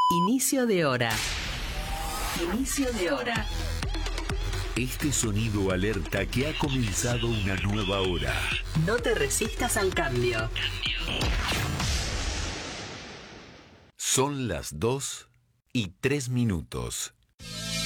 Inicio de hora. Inicio de hora. Este sonido alerta que ha comenzado una nueva hora. No te resistas al cambio. Son las 2:03.